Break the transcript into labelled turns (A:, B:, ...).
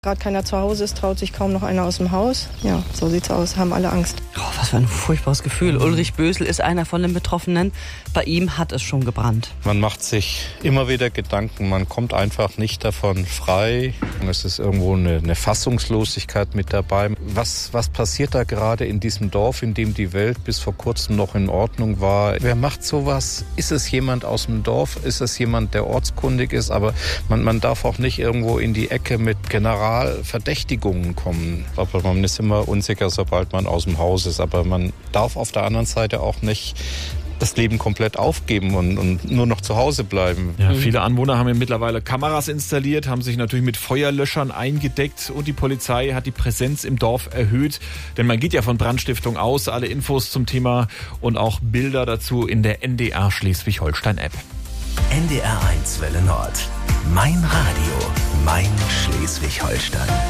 A: Gerade keiner zu Hause ist, traut sich kaum noch einer aus dem Haus. Ja, so sieht's aus, haben alle Angst.
B: Oh, was für ein furchtbares Gefühl. Ulrich Bösel ist einer von den Betroffenen. Bei ihm hat es schon gebrannt.
C: Man macht sich immer wieder Gedanken, man kommt einfach nicht davon frei. Es ist irgendwo eine Fassungslosigkeit mit dabei. Was passiert da gerade in diesem Dorf, in dem die Welt bis vor kurzem noch in Ordnung war? Wer macht sowas? Ist es jemand aus dem Dorf? Ist es jemand, der ortskundig ist? Aber man darf auch nicht irgendwo in die Ecke mit Generalverdächtigungen kommen. Aber man ist immer unsicher, sobald man aus dem Haus ist. Aber man darf auf der anderen Seite auch nicht das Leben komplett aufgeben und nur noch zu Hause bleiben.
D: Ja, viele Anwohner haben ja mittlerweile Kameras installiert, haben sich natürlich mit Feuerlöschern eingedeckt und die Polizei hat die Präsenz im Dorf erhöht. Denn man geht ja von Brandstiftung aus. Alle Infos zum Thema und auch Bilder dazu in der NDR Schleswig-Holstein-App.
E: NDR 1 Welle Nord. Mein Radio. Mein Schleswig-Holstein.